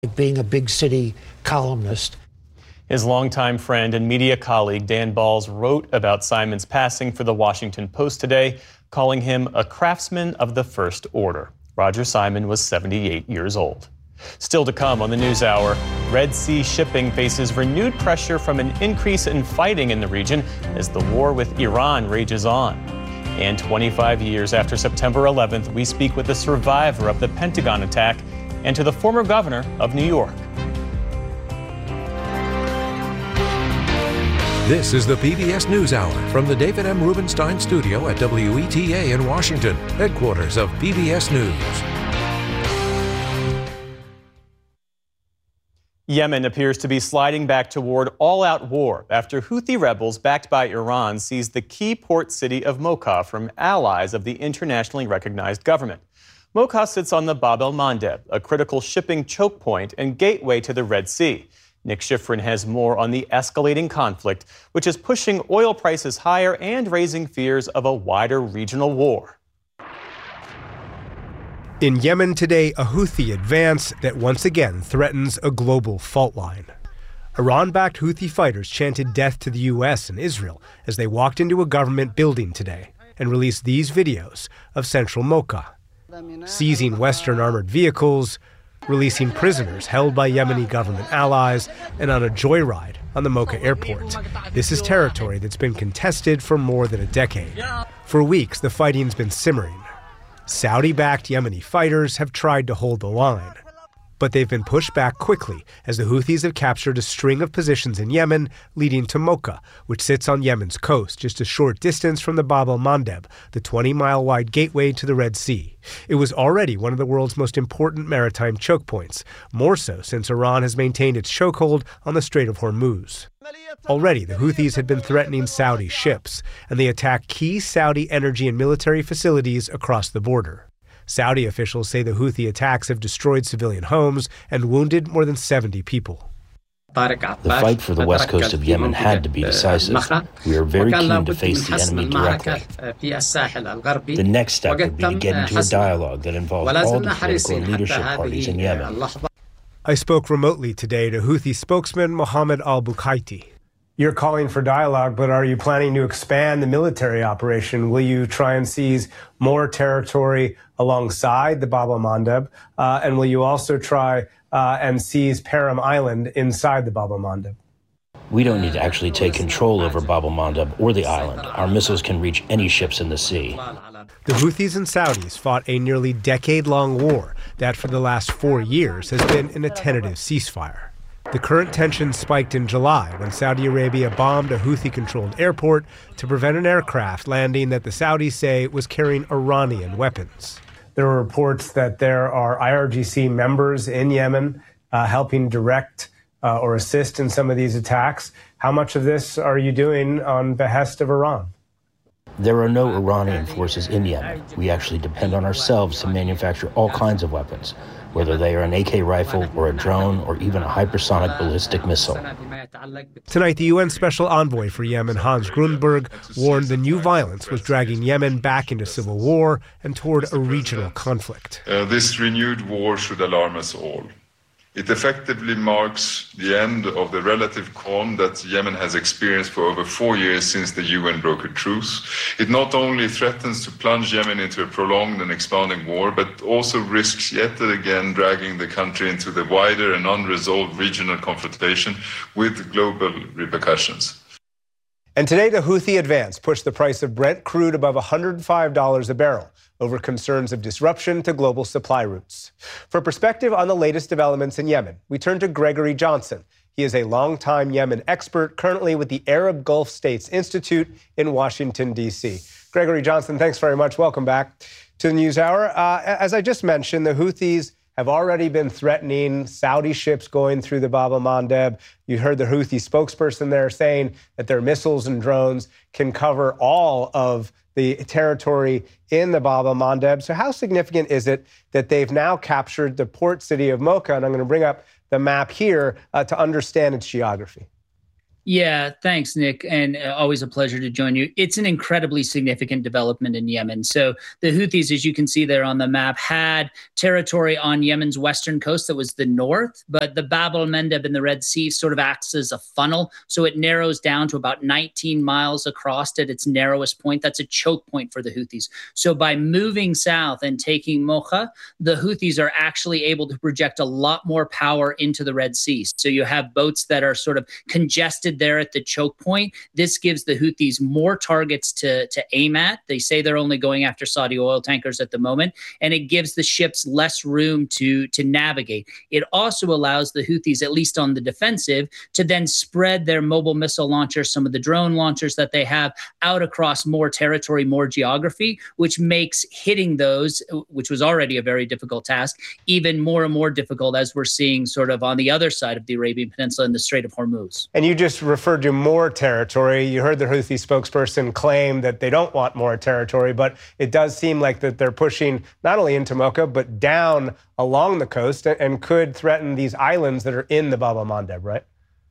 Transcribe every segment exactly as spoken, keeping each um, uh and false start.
being a big city columnist. His longtime friend and media colleague Dan Balls wrote about Simon's passing for the Washington Post today, calling him a craftsman of the first order. Roger Simon was seventy-eight years old. Still to come on the NewsHour, Red Sea shipping faces renewed pressure from an increase in fighting in the region as the war with Iran rages on. And twenty-five years after September eleventh, we speak with the survivor of the Pentagon attack and to the former governor of New York. This is the P B S NewsHour from the David M. Rubenstein studio at W E T A in Washington, headquarters of P B S News. Yemen appears to be sliding back toward all-out war after Houthi rebels backed by Iran seized the key port city of Mocha from allies of the internationally recognized government. Mocha sits on the Bab el-Mandeb, a critical shipping choke point and gateway to the Red Sea. Nick Schifrin has more on the escalating conflict, which is pushing oil prices higher and raising fears of a wider regional war. In Yemen today, a Houthi advance that once again threatens a global fault line. Iran-backed Houthi fighters chanted death to the U S and Israel as they walked into a government building today and released these videos of central Mocha, seizing Western armored vehicles, releasing prisoners held by Yemeni government allies, and on a joyride on the Mocha airport. This is territory that's been contested for more than a decade. For weeks, the fighting's been simmering. Saudi-backed Yemeni fighters have tried to hold the line, but they've been pushed back quickly as the Houthis have captured a string of positions in Yemen leading to Mocha, which sits on Yemen's coast, just a short distance from the Bab el-Mandeb, the twenty-mile-wide gateway to the Red Sea. It was already one of the world's most important maritime choke points, more so since Iran has maintained its chokehold on the Strait of Hormuz. Already, the Houthis had been threatening Saudi ships, and they attacked key Saudi energy and military facilities across the border. Saudi officials say the Houthi attacks have destroyed civilian homes and wounded more than seventy people. The fight for the west coast of Yemen had to be decisive. We are very keen to face the enemy directly. The next step would be to get into a dialogue that involves all the political and leadership parties in Yemen. I spoke remotely today to Houthi spokesman Mohammed al-Bukaiti. You're calling for dialogue, but are you planning to expand the military operation? Will you try and seize more territory alongside the Bab el-Mandeb? Uh, and will you also try uh, and seize Perim Island inside the Bab el-Mandeb? We don't need to actually take control over Bab el-Mandeb or the island. Our missiles can reach any ships in the sea. The Houthis and Saudis fought a nearly decade-long war that for the last four years has been in a tentative ceasefire. The current tension spiked in July when Saudi Arabia bombed a Houthi-controlled airport to prevent an aircraft landing that the Saudis say was carrying Iranian weapons. There are reports that there are I R G C members in Yemen uh, helping direct uh, or assist in some of these attacks. How much of this are you doing on behest of Iran? There are no Iranian forces in Yemen. We actually depend on ourselves to manufacture all kinds of weapons, whether they are an A K rifle or a drone or even a hypersonic ballistic missile. Tonight, the U N Special Envoy for Yemen, Hans Grundberg, warned the new violence was dragging Yemen back into civil war and toward a regional conflict. Uh, this renewed war should alarm us all. It effectively marks the end of the relative calm that Yemen has experienced for over four years since the U N brokered truce. It not only threatens to plunge Yemen into a prolonged and expanding war, but also risks yet again dragging the country into the wider and unresolved regional confrontation with global repercussions. And today, the Houthi advance pushed the price of Brent crude above one hundred five dollars a barrel over concerns of disruption to global supply routes. For perspective on the latest developments in Yemen, we turn to Gregory Johnson. He is a longtime Yemen expert, currently with the Arab Gulf States Institute in Washington, D C Gregory Johnson, thanks very much. Welcome back to the NewsHour. Uh, as I just mentioned, the Houthis have already been threatening Saudi ships going through the Bab el-Mandeb. You heard the Houthi spokesperson there saying that their missiles and drones can cover all of the territory in the Bab el-Mandeb. So how significant is it that they've now captured the port city of Mocha? And I'm going to bring up the map here uh, to understand its geography. Yeah, thanks, Nick, and uh, always a pleasure to join you. It's an incredibly significant development in Yemen. So the Houthis, as you can see there on the map, had territory on Yemen's western coast that was the north, but the Bab el-Mandeb in the Red Sea sort of acts as a funnel. So it narrows down to about nineteen miles across at its narrowest point. That's a choke point for the Houthis. So by moving south and taking Mocha, the Houthis are actually able to project a lot more power into the Red Sea. So you have boats that are sort of congested there at the choke point. This gives the Houthis more targets to, to aim at. They say they're only going after Saudi oil tankers at the moment, and it gives the ships less room to, to navigate. It also allows the Houthis, at least on the defensive, to then spread their mobile missile launchers, some of the drone launchers that they have, out across more territory, more geography, which makes hitting those, which was already a very difficult task, even more and more difficult, as we're seeing sort of on the other side of the Arabian Peninsula in the Strait of Hormuz. And you just referred to more territory. You heard the Houthi spokesperson claim that they don't want more territory, but it does seem like that they're pushing not only into Mocha, but down along the coast and could threaten these islands that are in the Bab el-Mandeb, right?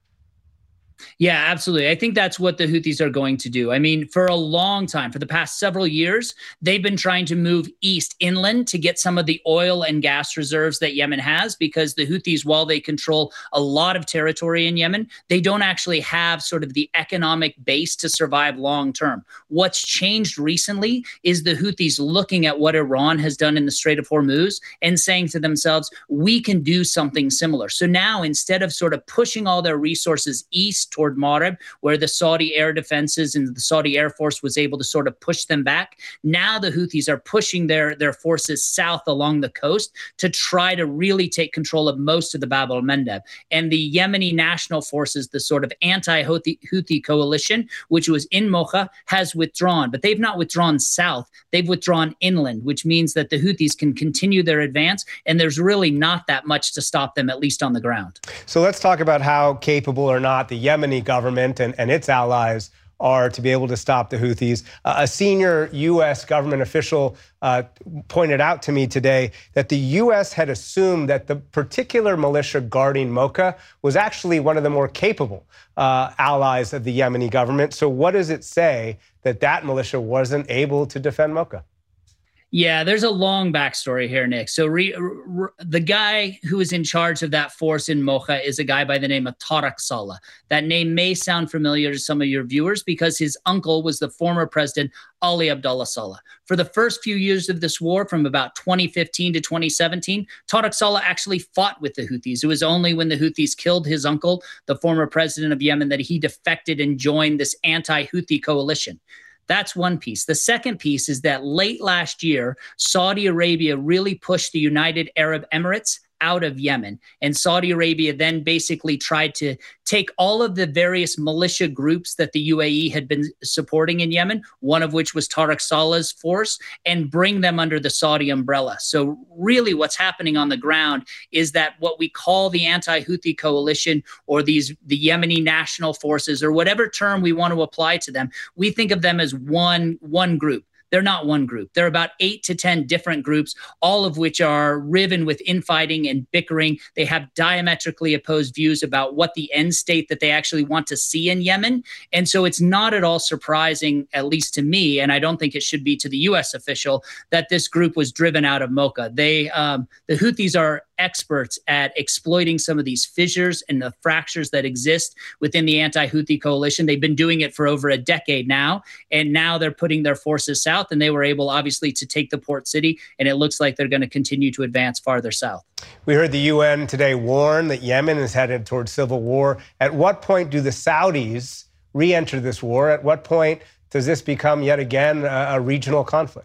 Yeah, absolutely. I think that's what the Houthis are going to do. I mean, for a long time, for the past several years, they've been trying to move east inland to get some of the oil and gas reserves that Yemen has, because the Houthis, while they control a lot of territory in Yemen, they don't actually have sort of the economic base to survive long term. What's changed recently is the Houthis looking at what Iran has done in the Strait of Hormuz and saying to themselves, we can do something similar. So now, instead of sort of pushing all their resources east toward Marib, where the Saudi air defenses and the Saudi Air Force was able to sort of push them back, now the Houthis are pushing their, their forces south along the coast to try to really take control of most of the Bab el-Mandeb. And the Yemeni National Forces, the sort of anti-Houthi Houthi coalition, which was in Mocha, has withdrawn. But they've not withdrawn south. They've withdrawn inland, which means that the Houthis can continue their advance, and there's really not that much to stop them, at least on the ground. So let's talk about how capable or not the Yemeni government and, and its allies are to be able to stop the Houthis. Uh, a senior U S government official uh, pointed out to me today that the U S had assumed that the particular militia guarding Mocha was actually one of the more capable uh, allies of the Yemeni government. So what does it say that that militia wasn't able to defend Mocha? Yeah, there's a long backstory here, Nick. So re, re, the guy who is in charge of that force in Mocha is a guy by the name of Tariq Saleh. That name may sound familiar to some of your viewers because his uncle was the former president, Ali Abdullah Saleh. For the first few years of this war, from about twenty fifteen to twenty seventeen, Tariq Saleh actually fought with the Houthis. It was only when the Houthis killed his uncle, the former president of Yemen, that he defected and joined this anti-Houthi coalition. That's one piece. The second piece is that late last year, Saudi Arabia really pushed the United Arab Emirates out of Yemen. And Saudi Arabia then basically tried to take all of the various militia groups that the U A E had been supporting in Yemen, one of which was Tariq Saleh's force, and bring them under the Saudi umbrella. So really what's happening on the ground is that what we call the anti-Houthi coalition, or these the Yemeni national forces, or whatever term we want to apply to them, we think of them as one, one group. They're not one group. They're about eight to ten different groups, all of which are riven with infighting and bickering. They have diametrically opposed views about what the end state that they actually want to see in Yemen. And so it's not at all surprising, at least to me, and I don't think it should be to the U S official, that this group was driven out of Mocha. They, um, the Houthis are experts at exploiting some of these fissures and the fractures that exist within the anti-Houthi coalition. They've been doing it for over a decade now, and now they're putting their forces south, and they were able, obviously, to take the port city, and it looks like they're going to continue to advance farther south. We heard the U N today warn that Yemen is headed towards civil war. At what point do the Saudis re-enter this war? At what point does this become yet again a, a regional conflict?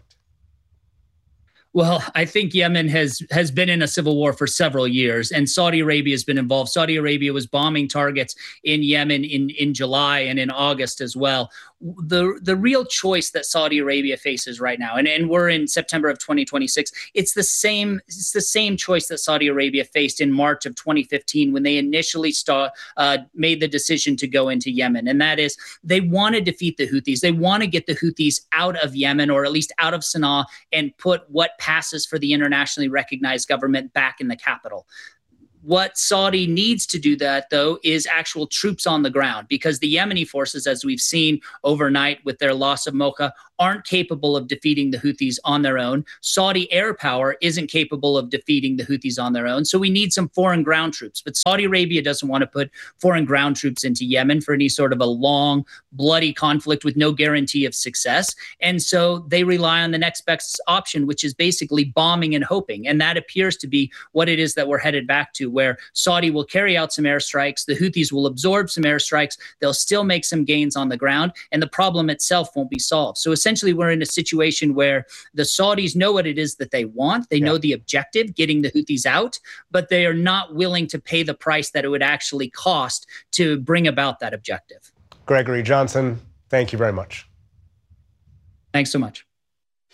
Well, I think Yemen has has been in a civil war for several years, and Saudi Arabia has been involved. Saudi Arabia was bombing targets in Yemen in, in July and in August as well. The the real choice that Saudi Arabia faces right now, and, and we're in September of twenty twenty-six, it's the same it's the same choice that Saudi Arabia faced in March of twenty fifteen when they initially start, uh, made the decision to go into Yemen. And that is, they want to defeat the Houthis. They want to get the Houthis out of Yemen, or at least out of Sana'a, and put what passes for the internationally recognized government back in the capital. What Saudi needs to do that, though, is actual troops on the ground, because the Yemeni forces, as we've seen overnight with their loss of Mocha, aren't capable of defeating the Houthis on their own. Saudi air power isn't capable of defeating the Houthis on their own. So we need some foreign ground troops. But Saudi Arabia doesn't want to put foreign ground troops into Yemen for any sort of a long, bloody conflict with no guarantee of success. And so they rely on the next best option, which is basically bombing and hoping. And that appears to be what it is that we're headed back to, where Saudi will carry out some airstrikes, the Houthis will absorb some airstrikes, they'll still make some gains on the ground, and the problem itself won't be solved. So essentially, we're in a situation where the Saudis know what it is that they want. They yeah. know the objective, getting the Houthis out, but they are not willing to pay the price that it would actually cost to bring about that objective. Gregory Johnson, thank you very much. Thanks so much.